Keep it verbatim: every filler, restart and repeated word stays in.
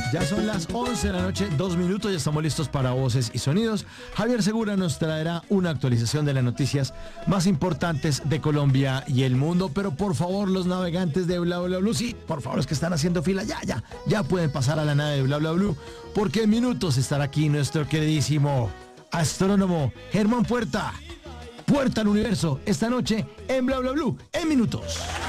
Ya son las once de la noche, dos minutos, ya estamos listos para Voces y Sonidos. Javier Segura nos traerá una actualización de las noticias más importantes de Colombia y el mundo, pero por favor, los navegantes de Bla Bla Blue, sí, por favor, los que están haciendo fila, ya, ya, ya pueden pasar a la nave de Bla Bla Blue, porque en minutos estará aquí nuestro queridísimo astrónomo Germán Puerta. Puerta al universo, esta noche en Bla Bla Blue, en minutos.